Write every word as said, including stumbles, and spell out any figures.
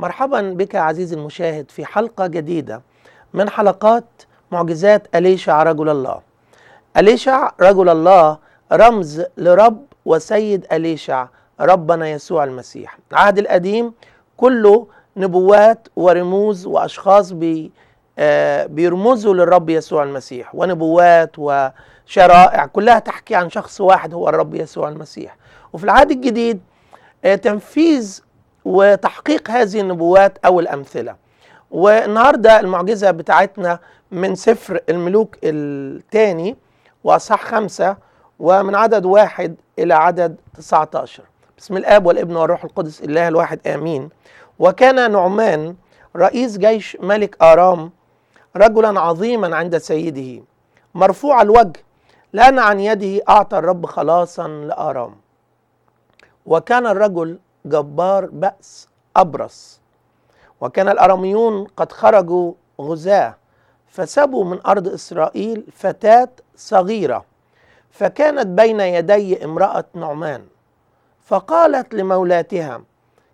مرحبا بك عزيزي المشاهد في حلقة جديدة من حلقات معجزات أليشع رجل الله. أليشع رجل الله رمز لرب وسيد أليشع ربنا يسوع المسيح. العهد القديم كله نبوات ورموز وأشخاص بي آه بيرمزوا للرب يسوع المسيح، ونبوات وشرائع كلها تحكي عن شخص واحد هو الرب يسوع المسيح. وفي العهد الجديد آه تنفيذ وتحقيق هذه النبوات أو الأمثلة. والنهاردة المعجزة بتاعتنا من سفر الملوك الثاني وأصحاح خمسة ومن عدد واحد إلى عدد تسعة عشر. بسم الآب والابن والروح القدس الله الواحد آمين. وكان نعمان رئيس جيش ملك آرام رجلا عظيما عند سيده مرفوع الوجه، لأن عن يده أعطى الرب خلاصا لآرام. وكان الرجل جبار بأس أبرص، وكان الأراميون قد خرجوا غزاة فسبوا من أرض إسرائيل فتاة صغيرة، فكانت بين يدي امرأة نعمان، فقالت لمولاتها: